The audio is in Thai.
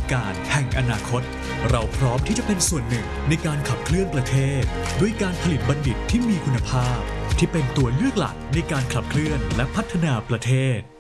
การแห่งอนาคตเราพร้อมที่จะเป็นส่วนหนึ่งในการขับเคลื่อนประเทศด้วยการผลิตบัณฑิตที่มีคุณภาพที่เป็นตัวเลือกหลักในการขับเคลื่อนและพัฒนาประเทศ